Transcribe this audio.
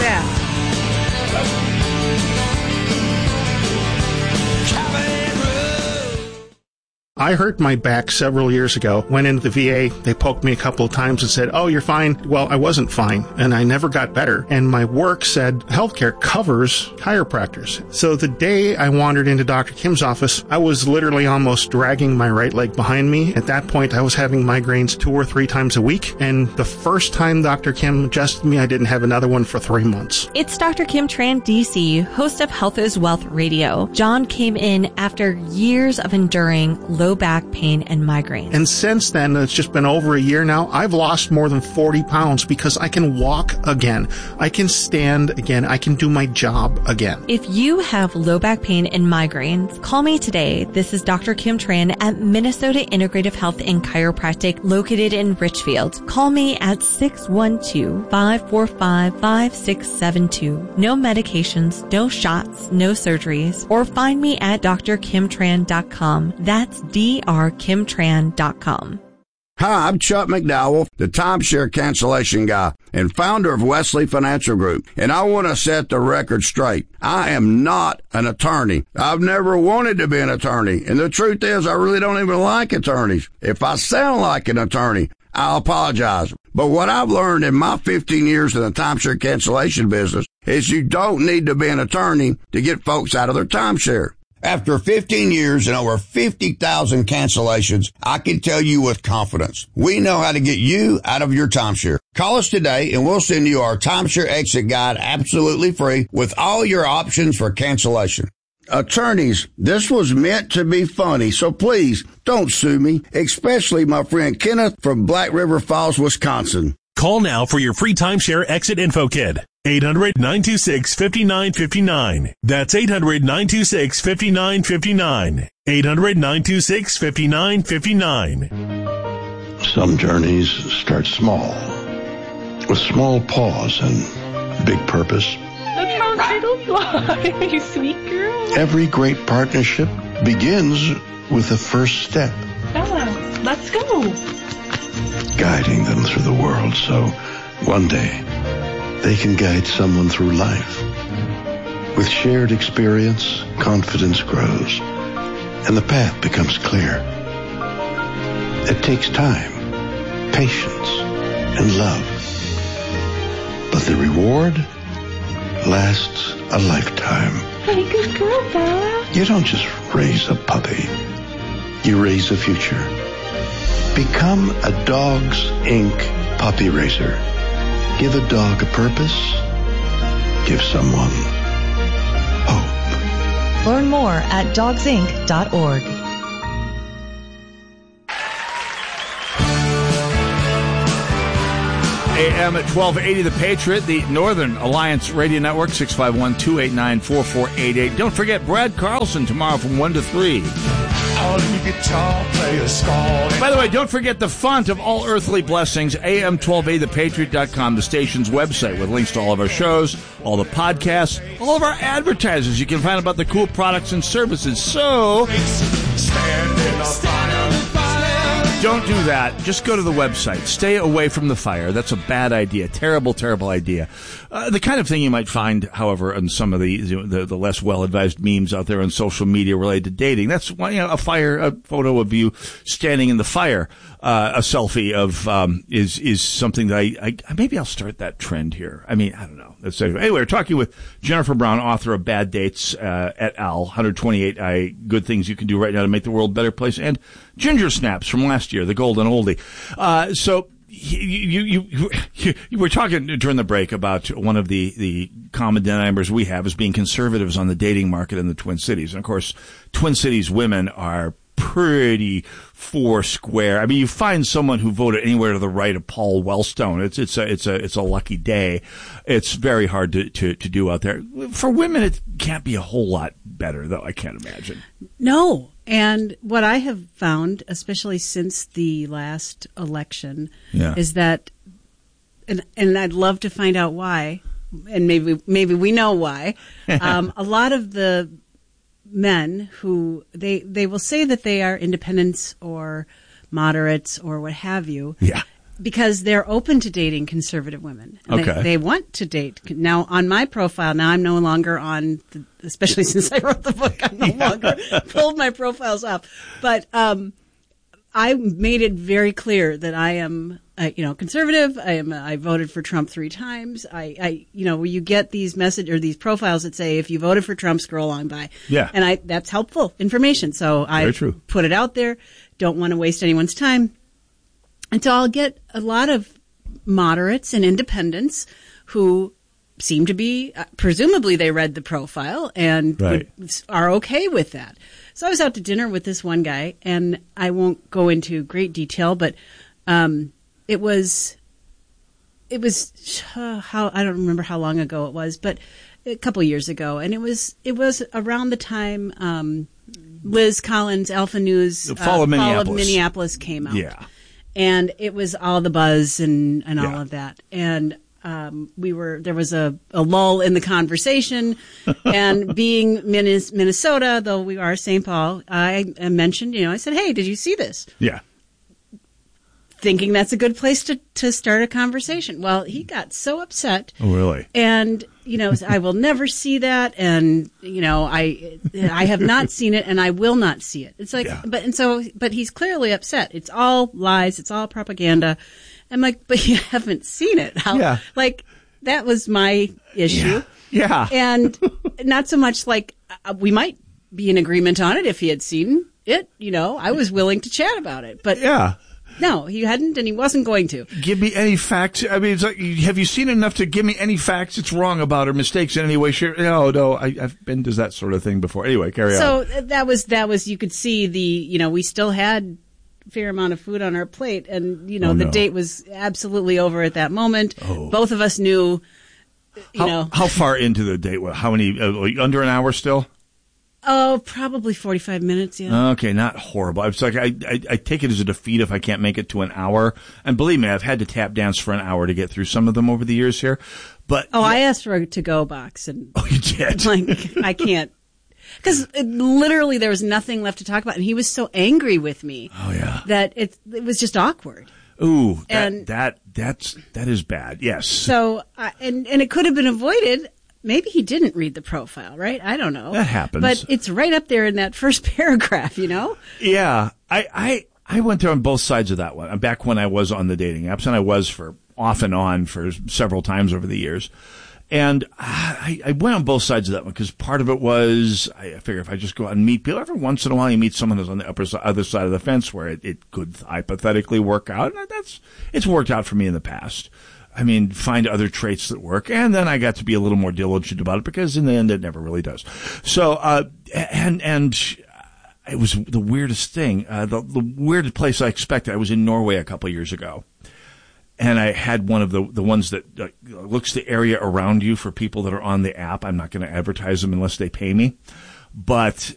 Yeah. I hurt my back several years ago, went into the VA, they poked me a couple of times and said, oh, you're fine. Well, I wasn't fine, and I never got better. And my work said healthcare covers chiropractors. So the day I wandered into Dr. Kim's office, I was literally almost dragging my right leg behind me. At that point, I was having migraines 2 or 3 times a week, and the first time Dr. Kim adjusted me, I didn't have another one for 3 months. It's Dr. Kim Tran, DC, host of Health is Wealth Radio. John came in after years of enduring low back pain and migraines. And since then, it's just been over a year now, I've lost more than 40 pounds because I can walk again. I can stand again. I can do my job again. If you have low back pain and migraines, call me today. This is Dr. Kim Tran at Minnesota Integrative Health and Chiropractic located in Richfield. Call me at 612-545-5672. No medications, no shots, no surgeries, or find me at drkimtran.com. That's drkimtran.com. Hi, I'm Chuck McDowell, the timeshare cancellation guy and founder of Wesley Financial Group. And I want to set the record straight. I am not an attorney. I've never wanted to be an attorney. And the truth is, I really don't even like attorneys. If I sound like an attorney, I'll apologize. But what I've learned in my 15 years in the timeshare cancellation business is you don't need to be an attorney to get folks out of their timeshare. After 15 years and over 50,000 cancellations, I can tell you with confidence, we know how to get you out of your timeshare. Call us today and we'll send you our timeshare exit guide absolutely free with all your options for cancellation. Attorneys, this was meant to be funny, so please don't sue me, especially my friend Kenneth from Black River Falls, Wisconsin. Call now for your free timeshare exit info kit. 800-926-5959. That's 800-926-5959. 800-926-5959. Some journeys start small, with small pause and big purpose. Look how turtles fly, you sweet girl. Every great partnership begins with the first step. Bella, let's go. Guiding them through the world so one day they can guide someone through life. With shared experience, confidence grows, and the path becomes clear. It takes time, patience, and love. But the reward lasts a lifetime. Hey, good girl, Bella. You don't just raise a puppy. You raise a future. Become a Dogs Inc. puppy raiser. Give a dog a purpose. Give someone hope. Learn more at dogsinc.org. AM at 1280, The Patriot, the Northern Alliance Radio Network, 651-289-4488. Don't forget Brad Carlson tomorrow from 1 to 3. By the way, don't forget the font of all earthly blessings, am1280thepatriot.com, the station's website with links to all of our shows, all the podcasts, all of our advertisers. You can find about the cool products and services. So, don't do that. Just go to the website. Stay away from the fire. That's a bad idea. Terrible, terrible idea. The kind of thing you might find, however, in some of the less well-advised memes out there on social media related to dating. That's a photo of you standing in the fire. A selfie of is something that I maybe I'll start that trend here. I mean, I don't know. Anyway, we're talking with Jennifer Brown, author of Bad Dates et al. 128 good things you can do right now to make the world a better place, and Ginger Snaps from last year, the golden oldie. So you were talking during the break about one of the common denominators we have as being conservatives on the dating market in the Twin Cities, and of course, Twin Cities women are pretty four square. I mean, you find someone who voted anywhere to the right of Paul Wellstone. It's a lucky day. It's very hard to do out there. For women, it can't be a whole lot better, though. I can't imagine. No. And what I have found, especially since the last election, is that, and I'd love to find out why, and maybe we know why. A lot of the men who they will say that they are independents or moderates or what have you. Yeah. Because they're open to dating conservative women. Okay. They want to date. Now, on my profile, now I'm no longer on, especially since I wrote the book, I'm no longer pulled my profiles off. But I made it very clear that I am, conservative. I voted for Trump 3 times. You get these these profiles that say, if you voted for Trump, scroll on by. Yeah. And that's helpful information. So I put it out there. Don't want to waste anyone's time. And so I'll get a lot of moderates and independents who seem to be, presumably they read the profile and are okay with that. So I was out to dinner with this one guy, and I won't go into great detail, but it was how, I don't remember how long ago it was, but a couple years ago, and it was around the time Liz Collins' Alpha News the Fall of Minneapolis came out. Yeah. And it was all the buzz and all of that. And there was a lull in the conversation. And being Minnesota, though we are St. Paul, I mentioned, I said, hey, did you see this? Yeah. Thinking that's a good place to start a conversation. Well, he got so upset. Oh, really? And, I will never see that. And, I have not seen it and I will not see it. It's like, but he's clearly upset. It's all lies. It's all propaganda. I'm like, but you haven't seen it. Like, that was my issue. Yeah. And not so much like we might be in agreement on it if he had seen it. I was willing to chat about it. But yeah. No, he hadn't, and he wasn't going to. Give me any facts. I mean, it's like, have you seen enough to give me any facts it's wrong about or mistakes in any way? Sure. No, I've been to that sort of thing before. Anyway, carry on. So that was, you could see we still had a fair amount of food on our plate, and, the date was absolutely over at that moment. Oh. Both of us knew, How far into the date? How many, under an hour still? Oh, probably 45 minutes, yeah. Okay, not horrible. It's like I take it as a defeat if I can't make it to an hour. And believe me, I've had to tap dance for an hour to get through some of them over the years here. But I asked for a to-go box, and you did? Like, I can't, because literally there was nothing left to talk about, and he was so angry with me. Oh yeah, that it was just awkward. Ooh, that is bad. Yes. So and it could have been avoided. Maybe he didn't read the profile, right? I don't know. That happens. But it's right up there in that first paragraph, Yeah. I went there on both sides of that one. Back when I was on the dating apps, and I was for off and on for several times over the years. And I went on both sides of that one because part of it was, I figure if I just go out and meet people, every once in a while you meet someone who's on the other side of the fence where it could hypothetically work out. And it's worked out for me in the past. I mean, find other traits that work. And then I got to be a little more diligent about it because in the end, it never really does. So, and it was the weirdest thing, the weirdest place I expected. I was in Norway a couple of years ago. And I had one of the ones that looks the area around you for people that are on the app. I'm not going to advertise them unless they pay me. But